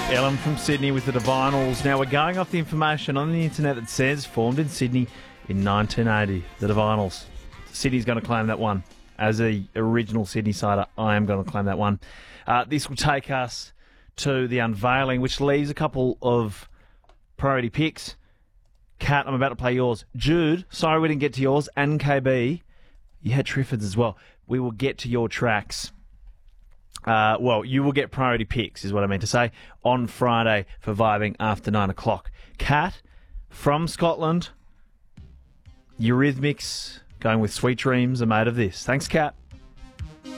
Ellen from Sydney with the Divinals. Now, we're going off the information on the internet that says formed in Sydney in 1980. The Divinals. Sydney's going to claim that one. As the original Sydney sider, I am going to claim that one. This will take us to the unveiling, which leaves a couple of priority picks. Kat, I'm about to play yours. Jude, sorry we didn't get to yours. And KB, you had Triffids as well. We will get to your tracks. You will get priority picks, is what I meant to say, on Friday for vibing after 9 o'clock. Kat, from Scotland, Eurythmics, going with Sweet Dreams are made of this. Thanks, Kat.